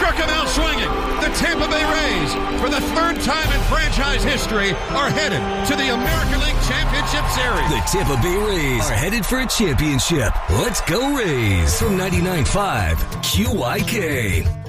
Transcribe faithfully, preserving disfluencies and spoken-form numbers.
struck him out swinging. The Tampa Bay Rays, for the third time in franchise history, are headed to the American League Championship Series. The Tampa Bay Rays are headed for a championship. Let's go Rays from ninety-nine point five Q Y K.